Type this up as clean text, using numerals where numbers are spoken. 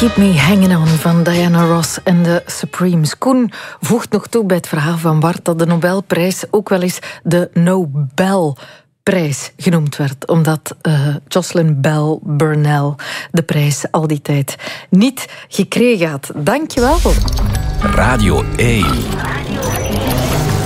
Keep Me Hanging On van Diana Ross en de Supremes. Koen voegt nog toe bij het verhaal van Bart dat de Nobelprijs ook wel eens de Nobelprijs genoemd werd, omdat Jocelyn Bell Burnell de prijs al die tijd niet gekregen had. Dankjewel. Radio 1.